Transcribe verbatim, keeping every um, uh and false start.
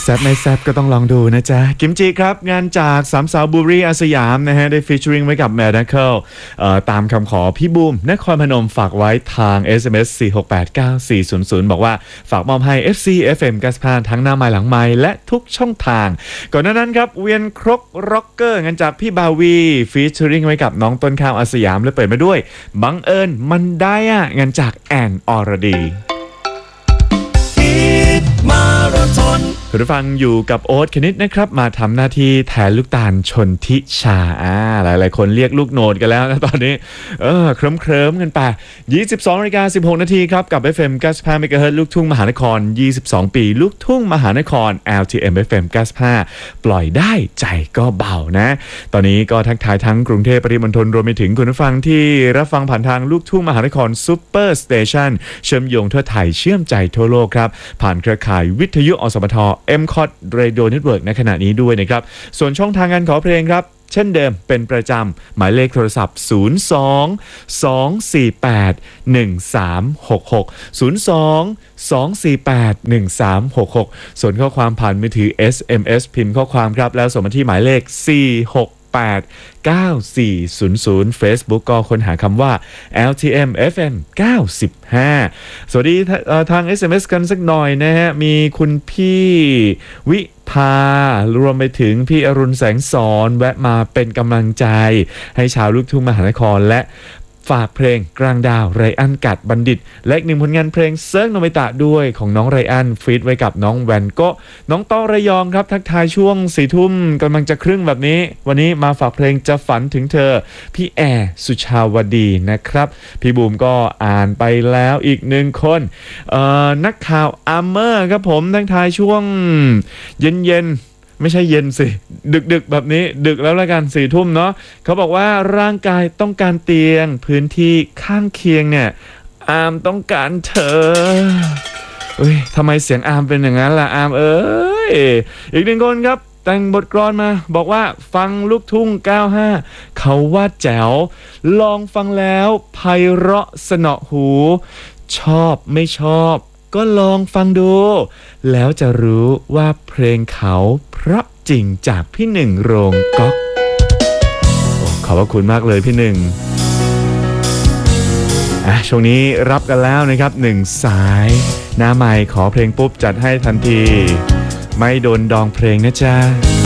ซบไม่แซบก็ต้องลองดูนะจ๊ะกิมจิครับงานจากสามสาวบูรีอาสยามนะฮะได้ฟีเจอริงไว้กับแมดเคิลตามคำขอพี่บูมนครพนมฝากไว้ทาง เอส เอ็ม เอส สี่ หก แปด เก้า สี่ ศูนย์ ศูนย์บอกว่าฝากมอบให้ เอฟ ซี เอฟ เอ็ม เก้าสิบห้าทั้งหน้าไม้หลังไม้และทุกช่องทางก่อนหน้านั้นครับเวียนครกร็อกเกอร์งานจากพี่บาวีฟีเจอริงไว้กับน้องต้นข้าวอาสยามและเปิดมาด้วยบังเอิญมันได้อะงานจากแอนอรดีคุณผู้ฟังอยู่กับโอ๊ตคณิตนะครับมาทำหน้าที่แทนลูกตาลชนทิชาอ่าหลายๆคนเรียกลูกโนดกันแล้วนะตอนนี้เออเคลิ้มๆกันไป ยี่สิบสองนาฬิกาสิบหกนาทีครับกับ เอฟ เอ็ม เก้าสิบห้า เมกะเฮิรตซ์ลูกทุ่งมหานครยี่สิบสองปีลูกทุ่งมหานคร แอล ที เอ็ม เอฟ เอ็ม เก้าสิบห้าปล่อยได้ใจก็เบานะตอนนี้ก็ทักทายทั้งกรุงเทพปริมณฑลรวมไปถึงคุณผู้ฟังที่รับฟังผ่านทางลูกทุ่งมหานครซุปเปอร์สเตชันเชื่อมโยงทั่วไทยเชื่อมใจทั่วโลกครับผ่านเครือข่ายวิทยุอสมท เอ็ม คอท Radio Network ในขณะนี้ด้วยนะครับส่วนช่องทางการขอเพลงครับเช่นเดิมเป็นประจำหมายเลขโทรศัพท์ ศูนย์ สอง สอง สี่ แปด หนึ่ง สาม หก หก ศูนย์ สอง สอง สี่ แปด หนึ่ง สาม หก หกส่วนข้อความผ่านมือถือ เอส เอ็ม เอส พิมพ์ข้อความครับแล้วส่งมาที่หมายเลข สี่ หก แปด เก้า สี่ ศูนย์ ศูนย์ Facebook ก็ค้นหาคำว่า แอล ที เอ็ม เอฟ เอ็ม เก้าสิบห้าสวัสดีทาง เอส เอ็ม เอส กันสักหน่อยนะฮะมีคุณพี่วิพารวมไปถึงพี่อรุณแสงสอนแวะมาเป็นกำลังใจให้ชาวลูกทุ่งมหานครและฝากเพลงกลางดาวไรอันกัดบัณฑิตและอีกหนึ่งผลงานเพลงเซิร์ฟโนเมตะด้วยของน้องไรอันฟีดไว้กับน้องแวนโก้น้องต้องระยองครับทักทายช่วงสี่ทุ่มกำลังจะครึ่งแบบนี้วันนี้มาฝากเพลงจะฝันถึงเธอพี่แอร์สุชาวดีนะครับพี่บูมก็อ่านไปแล้วอีกหนึ่งคนนักข่าวอาร์เมอร์ครับผมทักทายช่วงเย็นๆไม่ใช่เย็นสิดึกๆแบบนี้ดึกแล้วละกันสี่ทุ่มเนาะเขาบอกว่าร่างกายต้องการเตียงพื้นที่ข้างเคียงเนี่ยอาร์มต้องการเธอเอ้ยทำไมเสียงอาร์มเป็นอย่างนั้นล่ะอาร์มเอ้ยอีกหนึ่งคนครับแต่งบทกลอนมาบอกว่าฟังลูกทุ่งเก้าสิบห้าเขาว่าแจ๋วลองฟังแล้วไพเราะสนอหูชอบไม่ชอบก็ลองฟังดูแล้วจะรู้ว่าเพลงเขาเพราะจริงจากพี่หนึ่งโรงก๊อกโอ้ขอบพระคุณมากเลยพี่หนึ่งอ่ะช่วงนี้รับกันแล้วนะครับหนึ่งสายหน้าใหม่ขอเพลงปุ๊บจัดให้ทันทีไม่โดนดองเพลงนะจ๊ะ